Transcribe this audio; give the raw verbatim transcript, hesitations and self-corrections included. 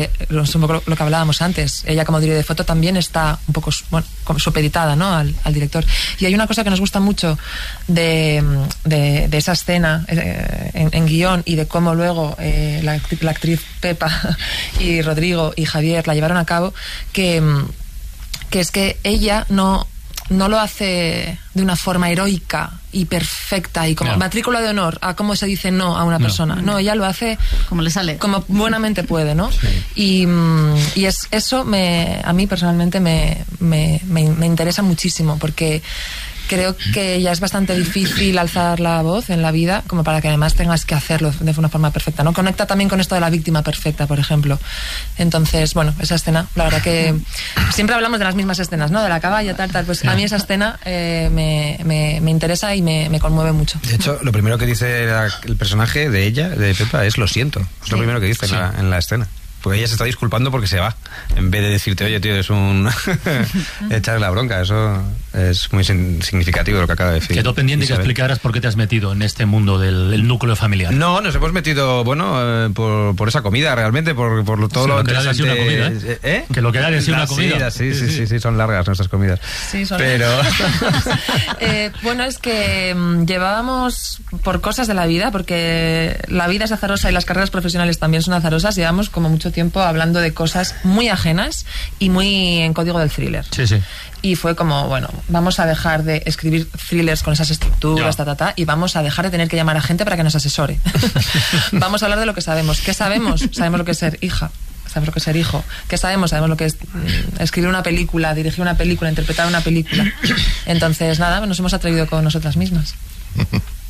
es un poco lo que hablábamos antes. Ella como directora de foto también está un poco, bueno, supeditada, ¿no?, al, al director. Y hay una cosa que nos gusta mucho de, de, de esa escena eh, en, en guión, y de cómo luego eh, la, la actriz Pepa y Rodrigo y Javier la llevaron a cabo, que, que es que ella no, no lo hace de una forma heroica y perfecta y como no. matrícula de honor a cómo se dice no a una no. persona. No, ella lo hace como le sale, como buenamente puede, ¿no? Sí. Y, y es, eso me, a mí personalmente me, me, me, me interesa muchísimo, porque creo que ya es bastante difícil alzar la voz en la vida como para que además tengas que hacerlo de una forma perfecta, ¿no? Conecta también con esto de la víctima perfecta, por ejemplo. Entonces, bueno, esa escena, la verdad que siempre hablamos de las mismas escenas, ¿no? De la caballa, tal, tal. Pues a mí esa escena eh, me, me, me interesa y me, me conmueve mucho. De hecho, lo primero que dice la, el personaje de ella, de Pepa, es lo siento. Es sí. lo primero que dice sí. en, la, en la escena. Porque ella se está disculpando porque se va, en vez de decirte, oye, tío, es un... echarle la bronca. Eso es muy significativo lo que acaba de decir. Quedó pendiente Isabel. Que explicaras por qué te has metido en este mundo del el núcleo familiar. No, nos hemos metido, bueno, eh, por, por esa comida realmente, por, por todo sí, lo, lo que da de una comida, ¿eh? ¿eh? Que lo que da de una comida. Sí, sí, sí, sí, sí, son largas nuestras comidas. Sí, son Pero... eh, bueno, es que mmm, llevábamos, por cosas de la vida, porque la vida es azarosa y las carreras profesionales también son azarosas, llevamos como mucho tiempo hablando de cosas muy ajenas y muy en código del thriller. Sí, sí. Y fue como, bueno, vamos a dejar de escribir thrillers con esas estructuras, ta, ta, ta, y vamos a dejar de tener que llamar a gente para que nos asesore. Vamos a hablar de lo que sabemos. ¿Qué sabemos? Sabemos lo que es ser hija. Sabemos lo que es ser hijo. ¿Qué sabemos? Sabemos lo que es escribir una película, dirigir una película, interpretar una película. Entonces, nada, nos hemos atrevido con nosotras mismas.